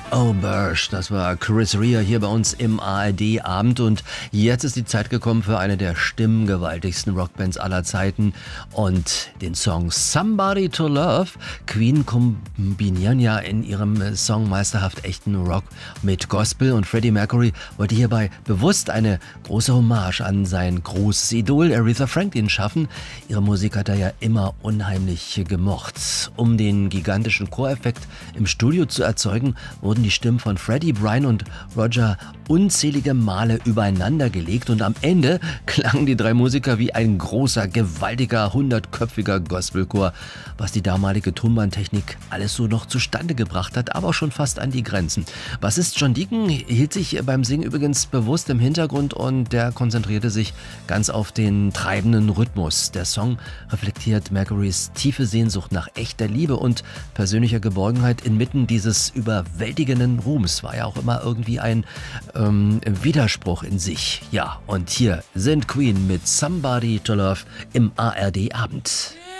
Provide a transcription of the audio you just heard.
Oh, Bursch, das war Chris Rea hier bei uns im ARD-Abend und jetzt ist die Zeit gekommen für eine der stimmgewaltigsten Rockbands aller Zeiten und den Song Somebody to Love. Queen kombinieren ja in ihrem Song meisterhaft echten Rock mit Gospel und Freddie Mercury wollte hierbei bewusst eine große Hommage an sein großes Idol Aretha Franklin schaffen. Ihre Musik hat er ja immer unheimlich gemocht. Um den gigantischen Choreffekt im Studio zu erzeugen, wurden die Stimmen von Freddie, Brian und Roger unzählige Male übereinander gelegt und am Ende klangen die drei Musiker wie ein großer, gewaltiger, 100-köpfiger Gospelchor, was die damalige Tonbandtechnik alles so noch zustande gebracht hat, aber auch schon fast an die Grenzen. Bassist John Deacon hielt sich beim Singen übrigens bewusst im Hintergrund und der konzentrierte sich ganz auf den treibenden Rhythmus. Der Song reflektiert Mercurys tiefe Sehnsucht nach echter Liebe und persönlicher Geborgenheit inmitten dieses überwältigenden Ruhms. War ja auch immer irgendwie ein Widerspruch in sich. Ja, und hier sind Queen mit Somebody to Love im ARD-Abend.